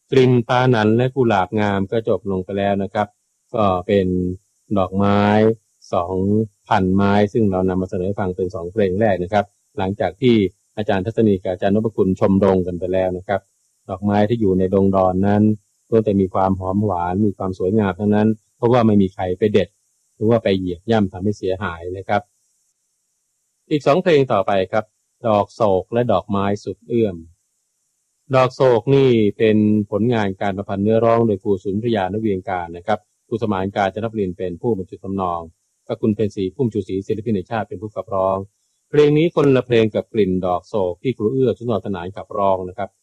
กลิ่นปาหนันและกุหลาบงามก็จบลงไปแล้วนะครับก็เป็นดอกไม้2,000 ไม้ซึ่งเรานำมาเสนอฟังเป็น2เพลงแรกนะครับหลังจากที่อาจารย์ทัศนีกับอาจารย์นพคุณชมดงกันไปแล้วนะครับดอกไม้ที่อยู่ในดงดอนนั้นล้วนแต่มีความหอมหวานมีความสวยงามทั้งนั้นเพราะว่าไม่มีใครไปเด็ดหรือว่าไปเหยียบย่ำทำให้เสียหายนะครับอีก2เพลงต่อไปครับดอกโศกและดอกไม้สุดเอื้อมดอกโศกนี่เป็นผลงานการประพันธ์เนื้อร้องโดยครูสุนทรยานเวียงการนะครับครูสมานกาญจนปรินเป็นผู้บรรจุทำนองก็คุณเป็นศรีพุ่มชูศรีศิลปินแห่งชาติเป็นผู้ขับร้องเพลงนี้คนละเพลงกับกลิ่นดอกโศกที่ครูเอื้อสุนทรสนานขับร้องนะครับ